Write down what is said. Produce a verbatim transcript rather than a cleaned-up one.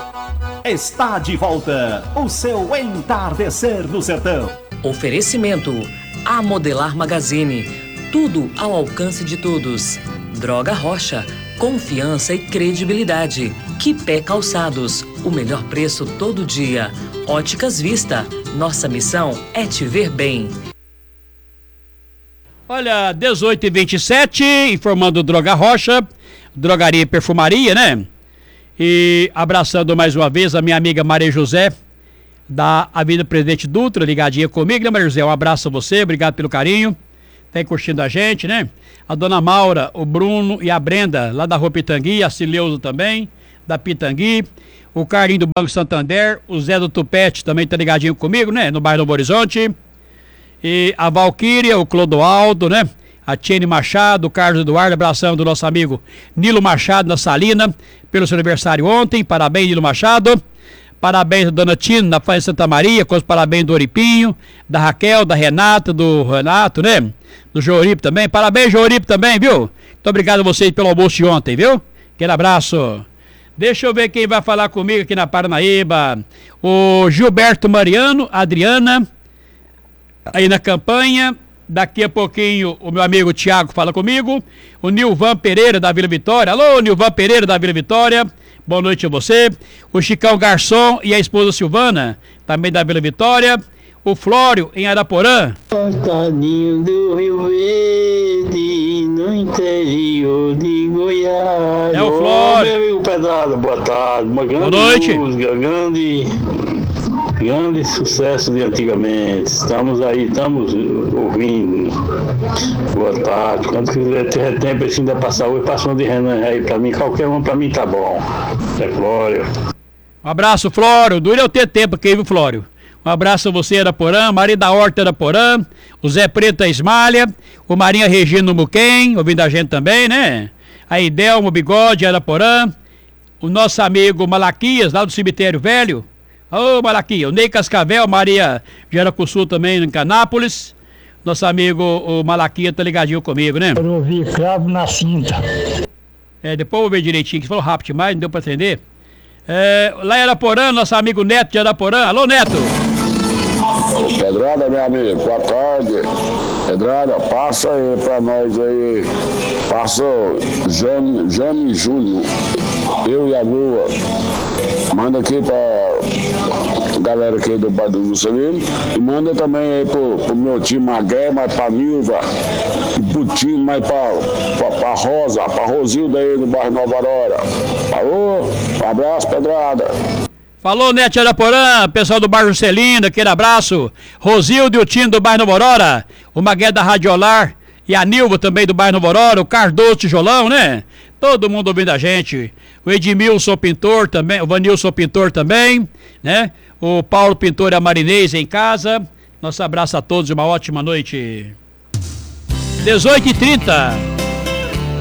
Está de volta o seu Entardecer no Sertão. Oferecimento A Modelar Magazine. Tudo ao alcance de todos. Droga Rocha. Confiança e credibilidade. Quipé Calçados. O melhor preço todo dia. Óticas Vista. Nossa missão é te ver bem. Olha, dezoito e vinte e sete, informando Droga Rocha, drogaria e perfumaria, né? E abraçando mais uma vez a minha amiga Maria José, da Avenida Presidente Dutra, ligadinha comigo, né, Maria José? Um abraço a você, obrigado pelo carinho, tá curtindo a gente, né? A dona Maura, o Bruno e a Brenda, lá da Rua Pitangui, a Cileuza também, da Pitangui, o Carlinho do Banco Santander, o Zé do Tupete também tá ligadinho comigo, né? No bairro Novo Horizonte. E a Valquíria, o Clodoaldo, né? A Tiene Machado, o Carlos Eduardo, abração do nosso amigo Nilo Machado na Salina, pelo seu aniversário ontem. Parabéns, Nilo Machado. Parabéns a dona Tina, na Fazenda Santa Maria, com os parabéns do Oripinho, da Raquel, da Renata, do Renato, né? Do Joripe também. Parabéns, Joripe também, viu? Muito obrigado a vocês pelo almoço de ontem, viu? Aquele abraço. Deixa eu ver quem vai falar comigo aqui na Paranaíba. O Gilberto Mariano, Adriana, aí na campanha. Daqui a pouquinho o meu amigo Tiago fala comigo. O Nilvan Pereira da Vila Vitória. Alô, Nilvan Pereira da Vila Vitória. Boa noite a você. O Chicão Garçom e a esposa Silvana, também da Vila Vitória. O Flório em Araporã. Tadinho do Rio Verde, no interior de Goiás. É o Flório. Ô, meu amigo Pedrada, boa tarde. Uma grande boa noite. música, grande... grande sucesso de antigamente. Estamos aí, estamos ouvindo. Boa tarde. Quando quiser ter tempo assim da passar hoje, passa um de Renan aí pra mim. Qualquer um pra mim tá bom. É Flório. Um abraço, Flório. Dura eu ter tempo aqui, viu, Flório? Um abraço a você, Araporã. Maria da Horta, Araporã. O Zé Preto, Esmalha. O Marinha Regina Muquem, ouvindo a gente também, né? A Idelmo Bigode, Araporã. O nosso amigo Malaquias, lá do Cemitério Velho. Ô, Malaquia, o Ney Cascavel, Maria Geracuçu também em Canápolis. Nosso amigo, o Malaquia, tá ligadinho comigo, né? Eu ouvi cravo na cinta. É, depois eu vou ver direitinho, que você falou rápido demais, não deu pra atender. É, lá em Araporã, nosso amigo Neto de Araporã. Alô, Neto! Pedrada, meu amigo, boa tarde. Pedrada, passa aí pra nós aí. Passa Jane, Jane Júnior, eu e a Lua. Manda aqui pra galera aqui do bairro do Mussolini. E manda também aí pro, pro meu time Magué, mais pra Nilva. E pro time mais pra, pra, pra Rosa, pra Rosilda aí do bairro Nova Aurora. Falou? Um abraço, Pedrada. Falou, Neto de Araporã, pessoal do bairro Celina, aquele abraço. Rosildo e o time do bairro Nova Aurora. O Magué da Radiolar e a Nilva também do bairro Nova Aurora. O Cardoso Tijolão, né? Todo mundo ouvindo a gente. O Edmilson Pintor também, o Vanilson Pintor também, né? O Paulo Pintor e a Marinês em casa. Nosso abraço a todos e uma ótima noite. dezoito e trinta.